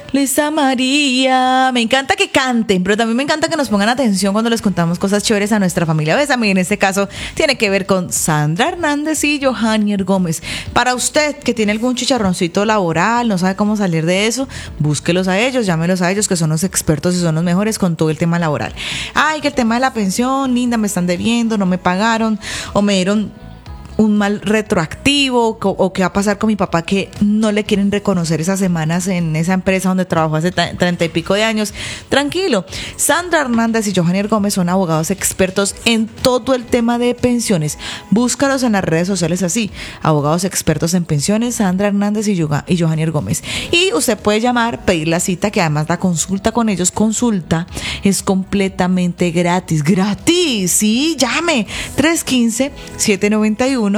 Luisa María, me encanta que canten, pero también me encanta que nos pongan atención cuando les contamos cosas chéveres a nuestra familia. Bésame, en este caso tiene que ver con Sandra Hernández y Johannier Gómez. Para usted que tiene algún chicharroncito laboral, no sabe cómo salir de eso, búsquelos a ellos, llámelos a ellos, que son los expertos y son los mejores con todo el tema laboral. Ay, que el tema de la pensión, linda, me están debiendo, no me pagaron o me dieron un mal retroactivo, o qué va a pasar con mi papá que no le quieren reconocer esas semanas en esa empresa donde trabajó hace 30 y pico de años. Tranquilo, Sandra Hernández y Johannier Gómez son abogados expertos en todo el tema de pensiones. Búscalos en las redes sociales así, abogados expertos en pensiones, Sandra Hernández y Johannier Gómez. Y usted puede llamar, pedir la cita, que además la consulta con ellos, es completamente gratis, sí, llame, 315-791-1569,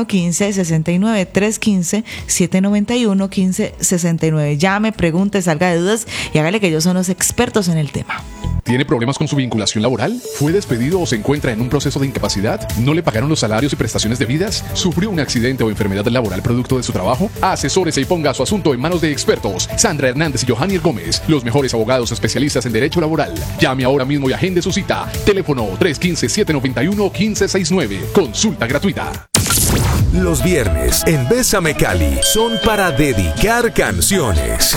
315-791-1569. Llame, pregunte, salga de dudas y hágale que ellos son los expertos en el tema. ¿Tiene problemas con su vinculación laboral? ¿Fue despedido o se encuentra en un proceso de incapacidad? ¿No le pagaron los salarios y prestaciones debidas? ¿Sufrió un accidente o enfermedad laboral producto de su trabajo? Asesórese y ponga su asunto en manos de expertos. Sandra Hernández y Johannier Gómez, los mejores abogados especialistas en derecho laboral. Llame ahora mismo y agende su cita. Teléfono 315-791-1569. Consulta gratuita. Los viernes en Bésame Cali son para dedicar canciones.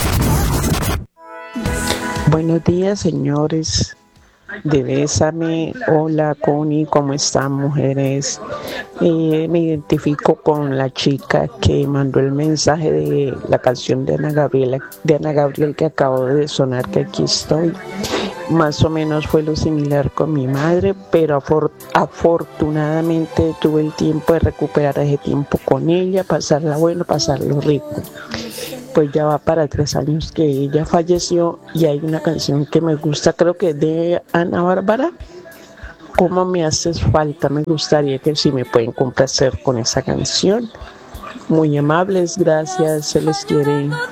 Buenos días, señores de Bésame. Hola, Connie, ¿cómo están, mujeres? Me identifico con la chica que mandó el mensaje de la canción de Ana Gabriel que acabo de sonar, que aquí estoy. Más o menos fue lo similar con mi madre, pero afortunadamente tuve el tiempo de recuperar ese tiempo con ella, pasarla bueno, pasarlo rico. Pues ya va para 3 años que ella falleció y hay una canción que me gusta, creo que es de Ana Bárbara. ¿Cómo me haces falta? Me gustaría que si me pueden complacer con esa canción. Muy amables, gracias, se les quiere.